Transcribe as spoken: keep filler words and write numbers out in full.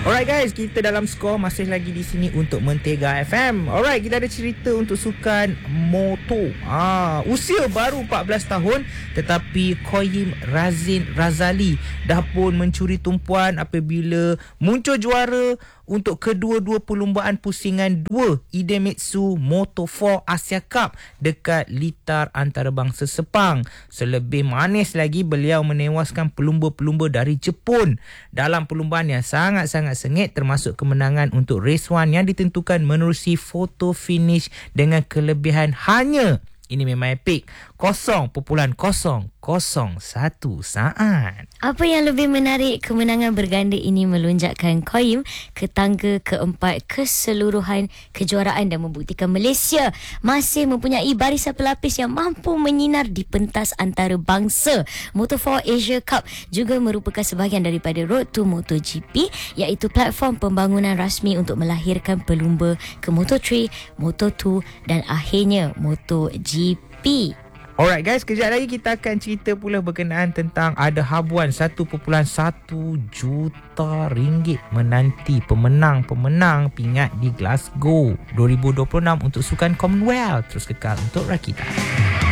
Alright guys, kita dalam skor masih lagi di sini untuk Mentega F M. Alright, kita ada cerita untuk sukan motor. Ah, usia baru empat belas tahun tetapi Qayyim Razin Razali dah pun mencuri tumpuan apabila muncul juara untuk kedua-dua perlumbaan pusingan dua Idemitsu Moto empat Asia Cup dekat litar antarabangsa Sepang. Selebih manis lagi, beliau menewaskan pelumba-pelumba dari Jepun dalam perlumbaan yang sangat-sangat sengit, termasuk kemenangan untuk race one yang ditentukan menerusi photo finish dengan kelebihan hanya, ini memang epik, kosong perpuluhan kosong kosong satu saat. Apa yang lebih menarik, kemenangan berganda ini melonjakkan Qayyim ke tangga keempat keseluruhan kejuaraan dan membuktikan Malaysia masih mempunyai barisan pelapis yang mampu menyinar di pentas antarabangsa. Moto empat Asia Cup juga merupakan sebahagian daripada Road to MotoGP, iaitu platform pembangunan rasmi untuk melahirkan pelumba ke Moto tiga, Moto dua dan akhirnya MotoGP. Alright guys, kejap lagi kita akan cerita pula berkenaan tentang ada habuan satu perpuluhan satu juta ringgit menanti pemenang-pemenang pingat di Glasgow dua ribu dua puluh enam untuk sukan Commonwealth. Terus kekal untuk Rakita.